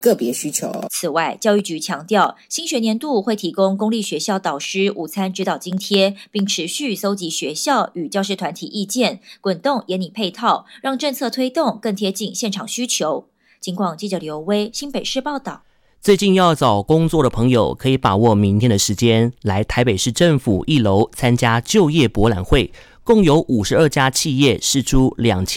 个别需求。 此外，教育局强调，新学年度会提供公立学校导师午餐指导津贴，并持续搜集学校与教师团体意见，滚动研拟配套，让政策推动更贴近现场需求。警广记者刘威新北市报道。 最近要找工作的朋友，可以把握明天的时间，来台北市政府1楼参加就业博览会。共有52家企业释出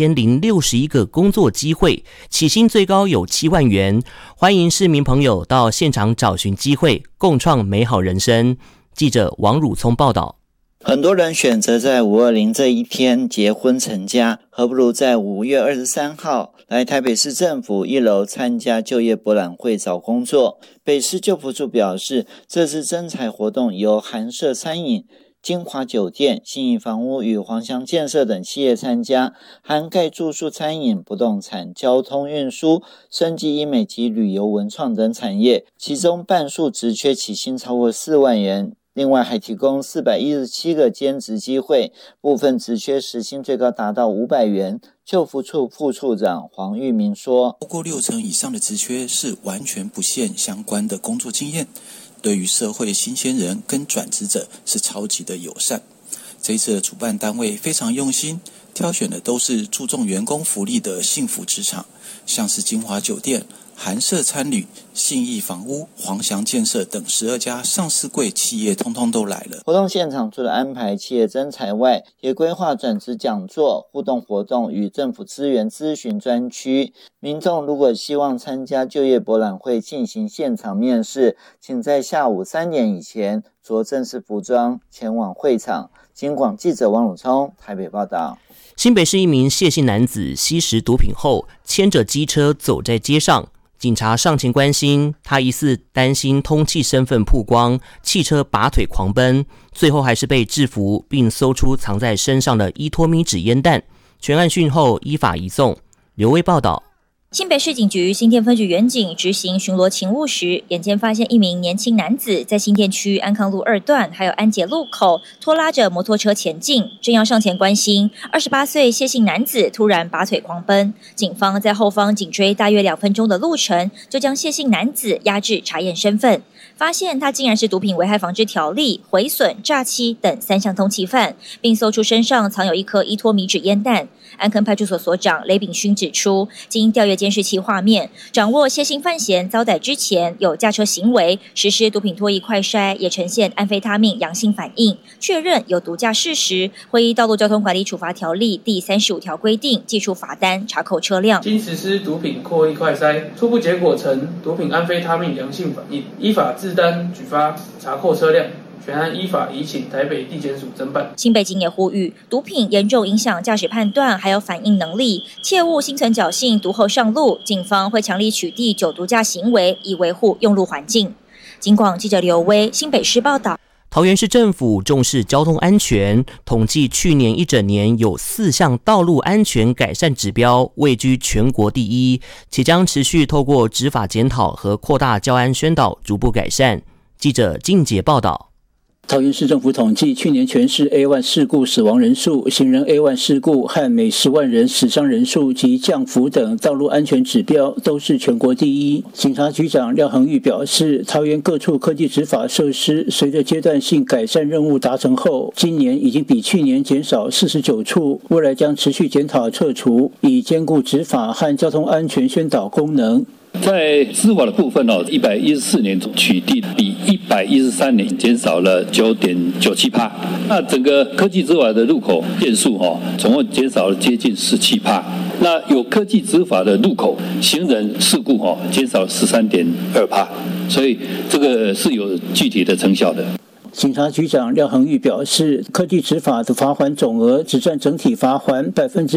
2061个工作机会，起薪最高有7万元。欢迎市民朋友到现场找寻机会，共创美好人生。记者王汝聪报道。 很多人选择在520这一天结婚成家，何不如在5月23号来台北市政府1楼参加就业博览会找工作。北市就服处表示，这次征才活动由寒舍餐饮、金华酒店、信义房屋与黄翔建设等企业参加，涵盖住宿、餐饮、不动产、交通运输、生技医美及旅游文创等产业，其中半数职缺起薪超过4万元。另外还提供417个兼职机会，部分职缺时薪最高达到500元。就服处副处长黄玉明说， 超过60%以上的职缺是完全不限相关的工作经验，对于社会新鲜人跟转职者是超级的友善。这一次的主办单位非常用心，挑选的都是注重员工福利的幸福职场，像是金华酒店、寒舍餐旅、信义房屋、黄翔建设等12家上市柜企业通通都来了。 活动现场除了安排企业征才外，也规划转职讲座、互动活动与政府资源咨询专区。民众如果希望参加就业博览会进行现场面试，请在下午3点以前着正式服装前往会场。警广记者王汝聪台北报道。 新北市一名谢姓男子吸食毒品后，牵着机车走在街上，警察上前关心，他疑似担心通缉身份曝光，汽车拔腿狂奔，最后还是被制服，并搜出藏在身上的伊托米纸烟弹。全案讯后依法移送。刘威报道。 新北市警局新店分局员警执行巡逻勤务时，眼尖发现一名年轻男子在新店区安康路2段还有安捷路口拖拉着摩托车前进，正要上前关心，28岁谢姓男子突然拔腿狂奔，警方在后方紧追大约2分钟的路程，就将谢姓男子押至查验身份，发现他竟然是毒品危害防治条例、毁损、诈欺等3项通缉犯，并搜出身上藏有1颗伊托米纸烟弹。安坑派出所所长雷炳勋指出，经调阅监视器画面，掌握谢姓犯嫌遭逮之前有驾车行为，实施毒品脱液快筛，也呈现安非他命阳性反应，确认有毒驾事实，会依道路交通管理处罚条例第35条规定，记出罚单，查扣车辆。 经实施毒品脱液快筛，初步结果呈毒品安非他命阳性反应，依法制单举发，查扣车辆。全案依法移请台北地检署侦办。 新北警也呼吁，毒品严重影响驾驶判断还有反应能力，切勿心存侥幸毒后上路。警方会强力取缔酒毒驾行为，以维护用路环境。警广记者刘威新北市报道。 桃园市政府重视交通安全，统计去年一整年有4项道路安全改善指标位居全国第一，且将持续透过执法检讨和扩大交安宣导逐步改善。记者静杰报道。 桃园市政府统计，去年全市 A1 事故死亡人数、行人 A1 事故和每10万人死伤人数及降幅等道路安全指标都是全国第一。警察局长廖恒玉表示，桃园各处科技执法设施随着阶段性改善任务达成后，今年已经比去年减少49处，未来将持续检讨撤除，以兼顾执法和交通安全宣导功能。 在执法的部分114年取缔比113年减少了 9.97%， 那整个科技执法的路口件数总共减少了接近17%，那有科技执法的路口行人事故减少 13.2%， 所以这个是有具体的成效的。 警察局长廖恒玉表示，科技执法的罚锾总额只占整体罚锾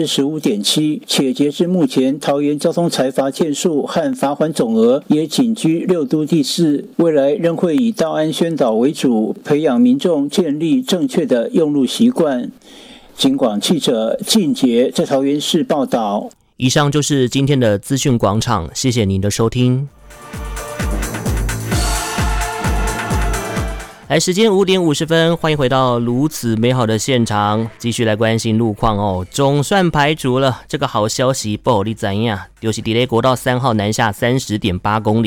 15.7%， 且截至目前，桃园交通裁罚件数和罚锾总额也仅居6都第4。未来仍会以道安宣导为主，培养民众建立正确的用路习惯。警广记者靳杰在桃园市报道。 以上就是今天的资讯广场，谢谢您的收听。 来，时间5点50分，欢迎回到如此美好的现场，继续来关心路况哦。总算排除了这个好消息，不好你怎样？就是在国道3号南下30.8公里。